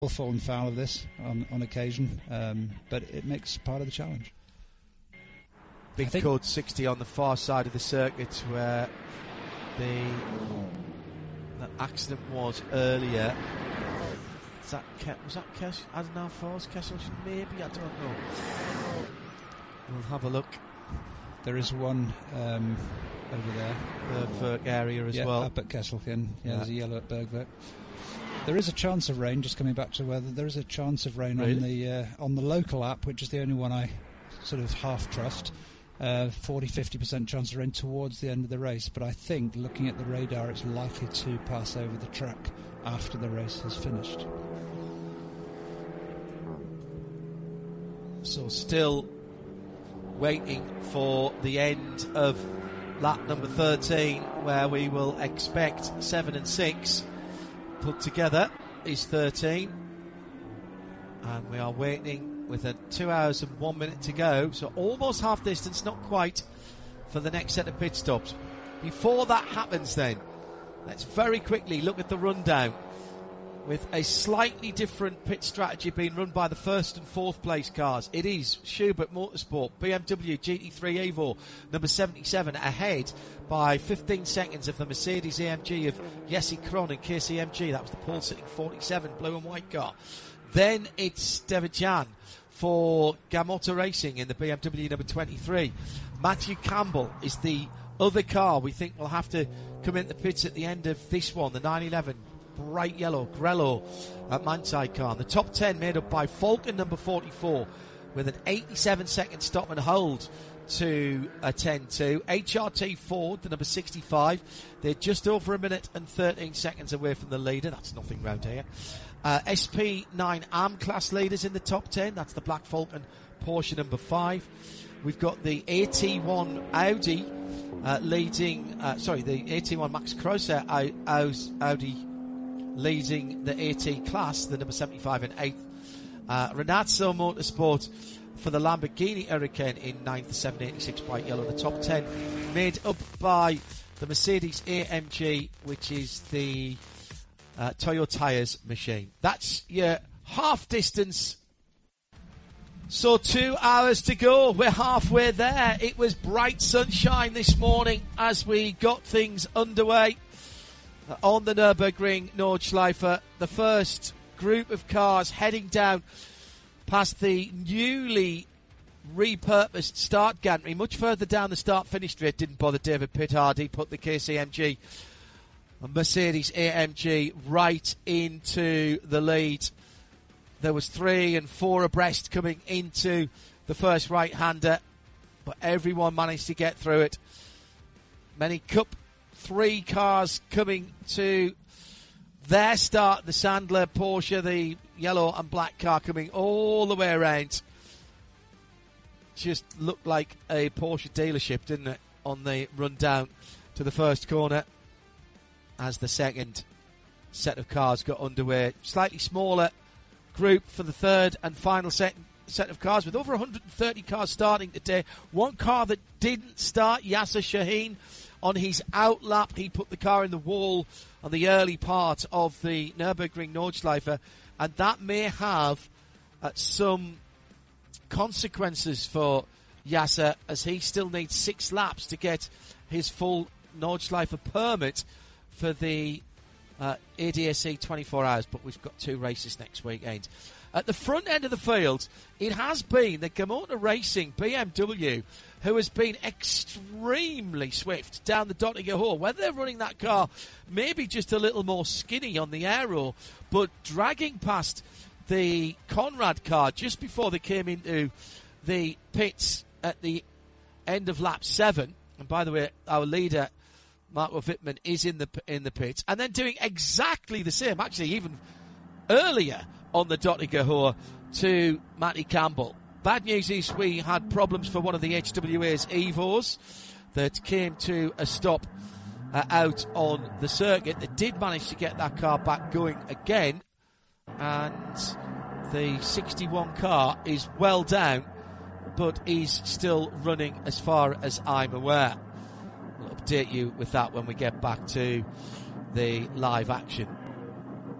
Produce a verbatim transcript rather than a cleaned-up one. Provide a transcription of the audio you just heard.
fallen foul of this on, on occasion, um, but it makes part of the challenge. Big code sixty on the far side of the circuit where the, the accident was earlier. Is that Ke- was that Kes- Adenauer Falls, Kesselchen? Maybe, I don't know. We'll have a look. There is one um, over there. Bergwerk area as yeah, well. Up at Kesselchen. Yeah, yeah, there's a yellow at Bergwerk. There is a chance of rain, just coming back to weather, there is a chance of rain really? on the uh, on the local app, which is the only one I sort of half trust. Uh, forty to fifty percent chance of rain towards the end of the race, but I think, looking at the radar, it's likely to pass over the track after the race has finished. So still waiting for the end of lap number thirteen, where we will expect seven and six put together is thirteen, and we are waiting with a two hours and one minute to go, so almost half distance, not quite, for the next set of pit stops. Before that happens then, let's very quickly look at the rundown, with a slightly different pit strategy being run by the first and fourth place cars. It is Schubert Motorsport, B M W G T three Evo, number seventy-seven, ahead by fifteen seconds of the Mercedes A M G of Jesse Krohn and K C M G. That was the pole sitting forty-seven, blue and white car. Then it's David Jan for Gamotta Racing in the B M W number twenty-three. Matthew Campbell is the other car we think will have to come in the pits at the end of this one, the nine eleven. Bright yellow Grello at Manside car. The top ten made up by Falcon number forty-four with an eighty-seven second stop and hold to a ten two. H R T Ford, the number sixty-five, they're just over a minute and thirteen seconds away from the leader. That's nothing round here. Uh, S P nine A M class leaders in the top ten. That's the Black Falcon Porsche number five. We've got the A T one Audi uh, leading, uh, sorry, the A T one Max Crosser Audi leading the AT class, the number seventy-five and eighth. Uh, Renazzo Motorsport for the Lamborghini Hurricane in ninth, seven eighty-six white yellow. The top ten made up by the Mercedes A M G, which is the uh, Toyo Tyres machine. That's your half distance. So two hours to go. We're halfway there. It was bright sunshine this morning as we got things underway on the Nürburgring Nordschleife. The first group of cars heading down past the newly repurposed start gantry, much further down the start-finish straight. Didn't bother David Pittard. He put the K C M G and Mercedes A M G right into the lead. There was three and four abreast coming into the first right-hander, but everyone managed to get through it. Many Cup three cars coming to their start. The Sandler Porsche, the yellow and black car coming all the way around. Just looked like a Porsche dealership, didn't it, on the run down to the first corner as the second set of cars got underway. Slightly smaller group for the third and final set set of cars, with over one hundred thirty cars starting today. One car that didn't start, Yasser Shaheen, on his out lap, he put the car in the wall on the early part of the Nürburgring Nordschleife, and that may have uh, some consequences for Yasser, as he still needs six laps to get his full Nordschleife permit for the uh, A D A C twenty-four hours, but we've got two races next weekend. At the front end of the field, it has been the Gamotta Racing B M W who has been extremely swift down the Dottinger Hall. Whether they're running that car maybe just a little more skinny on the aero, but dragging past the Conrad car just before they came into the pits at the end of lap seven. And by the way, our leader, Marco Wittmann, is in the in the pits, and then doing exactly the same, actually even earlier on the Dottinger Hall to Matty Campbell. Bad news is we had problems for one of the H W A's Evos that came to a stop uh, out on the circuit. They did manage to get that car back going again, and the sixty-one car is well down, but is still running as far as I'm aware. We'll update you with that when we get back to the live action.